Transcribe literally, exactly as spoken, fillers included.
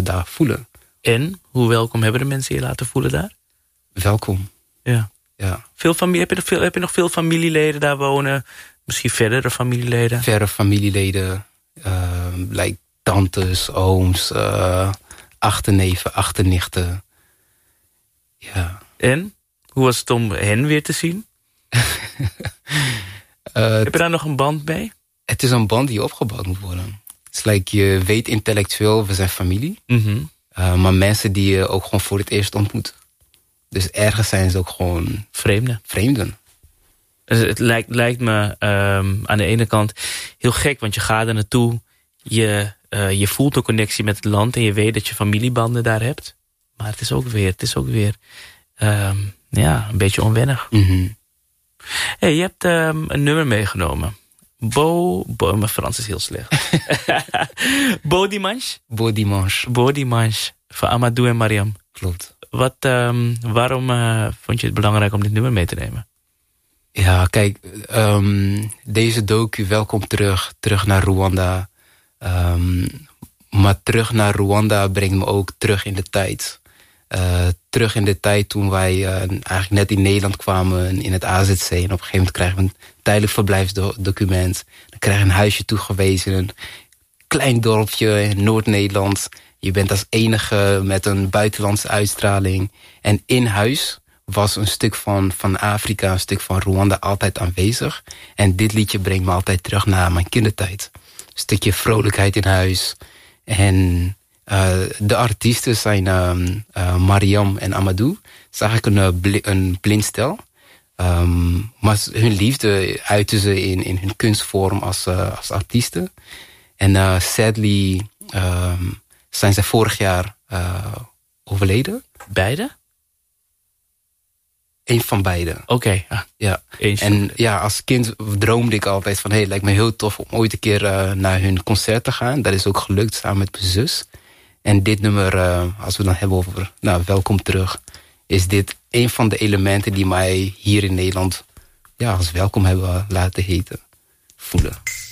daar voelen. En hoe welkom hebben de mensen je laten voelen daar? Welkom. Ja. Ja. Veel familie, heb, je nog veel, heb je nog veel familieleden daar wonen? Misschien verdere familieleden? Verre familieleden. Uh, like tantes, ooms, uh, achterneven, achternichten. Ja. En? Hoe was het om hen weer te zien? uh, heb je daar nog een band mee? Het is een band die opgebouwd moet worden. Het is like, je weet intellectueel, we zijn familie. Mm-hmm. Uh, maar mensen die je ook gewoon voor het eerst ontmoet. Dus ergens zijn ze ook gewoon... Vreemden. Vreemden. Dus het lijkt, lijkt me um, aan de ene kant heel gek, want je gaat er naartoe. Je, uh, je voelt een connectie met het land en je weet dat je familiebanden daar hebt. Maar het is ook weer, het is ook weer um, ja, een beetje onwennig. Mm-hmm. Hey, je hebt um, een nummer meegenomen. Bo, Bo, mijn Frans is heel slecht. Beau Dimanche? Beau Dimanche. Beau Dimanche van Amadou en Mariam. Klopt. Wat, um, waarom uh, vond je het belangrijk om dit nummer mee te nemen? Ja, kijk, um, deze docu, welkom terug, terug naar Rwanda. Um, maar terug naar Rwanda brengt me ook terug in de tijd. Uh, terug in de tijd toen wij uh, eigenlijk net in Nederland kwamen, in het A Z C. En op een gegeven moment krijgen we een tijdelijk verblijfsdocument. Dan krijg je een huisje toegewezen, een klein dorpje in Noord-Nederland. Je bent als enige met een buitenlandse uitstraling. En in huis was een stuk van, van Afrika, een stuk van Rwanda altijd aanwezig. En dit liedje brengt me altijd terug naar mijn kindertijd. Een stukje vrolijkheid in huis. En uh, de artiesten zijn uh, uh, Mariam en Amadou. Het is eigenlijk een, uh, bl- een blind stel. Um, maar hun liefde uiten ze in, in hun kunstvorm als, uh, als artiesten. En uh, sadly um, zijn ze vorig jaar uh, overleden. Beide? Eén van beide. Oké. Okay. Ah, ja. Eens. En ja, als kind droomde ik altijd van... hey, het lijkt me heel tof om ooit een keer uh, naar hun concert te gaan. Dat is ook gelukt samen met mijn zus. En dit nummer, uh, als we dan hebben over nou, welkom terug... is dit een van de elementen die mij hier in Nederland... ja, als welkom hebben laten heten, voelen.